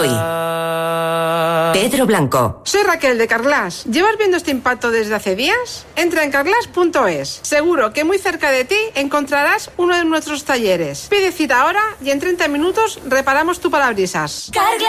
hoy? Pedro Blanco. Soy Raquel de Carglass. ¿Llevas viendo este impacto desde hace días? Entra en carglass.es. Seguro que muy cerca de ti encontrarás uno de nuestros talleres. Pide cita ahora y en 30 minutos reparamos tu parabrisas. Carglass.